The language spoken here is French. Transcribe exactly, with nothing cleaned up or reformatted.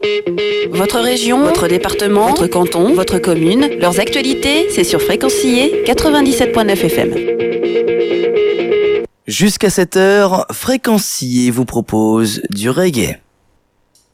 Votre région, votre département, votre canton, votre commune, leurs actualités, c'est sur Fréquencier quatre-vingt-dix-sept virgule neuf F M. Jusqu'à cette heure, Fréquencier vous propose du reggae.